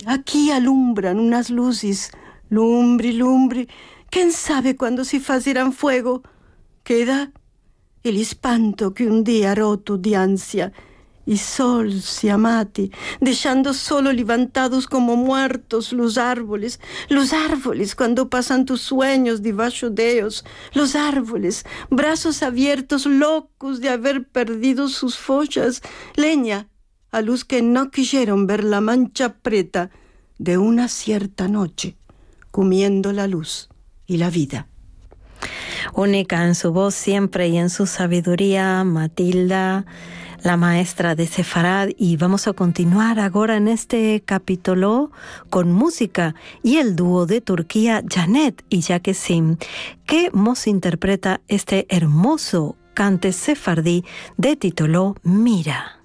aquí alumbran unas luces, lumbre. ¿Quién sabe cuándo si farán fuego? Queda el espanto que un día roto de ansia, y solsi amati, dejando solo levantados como muertos los árboles cuando pasan tus sueños debajo de ellos, los árboles, brazos abiertos, locos de haber perdido sus follas, leña, a luz que no quisieron ver la mancha preta de una cierta noche, comiendo la luz y la vida. Única en su voz siempre y en su sabiduría, Matilda, la maestra de Sefarad, y vamos a continuar ahora en este capítulo con música y el dúo de Turquía Janet y Jakesim, que nos interpreta este hermoso cante sefardí de título Mira.